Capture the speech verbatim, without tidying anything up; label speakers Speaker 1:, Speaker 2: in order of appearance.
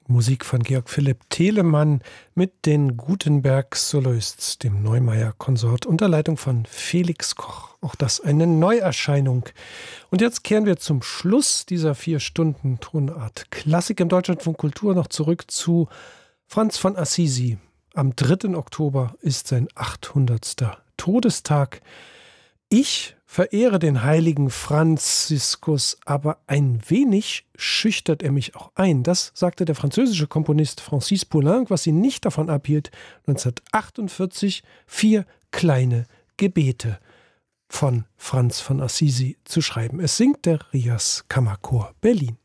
Speaker 1: Musik von Georg Philipp Telemann mit den Gutenberg Soloists, dem Neumeier Konsort, unter Leitung von Felix Koch. Auch das eine Neuerscheinung. Und jetzt kehren wir zum Schluss dieser vier Stunden Tonart Klassik im Deutschlandfunk Kultur noch zurück zu Franz von Assisi. Am dritten Oktober ist sein achthundertster Todestag. Ich verehre den heiligen Franziskus, aber ein wenig schüchtert er mich auch ein. Das sagte der französische Komponist Francis Poulenc, was ihn nicht davon abhielt, neunzehnhundertachtundvierzig vier kleine Gebete von Franz von Assisi zu schreiben. Es singt der Rias Kammerchor Berlin.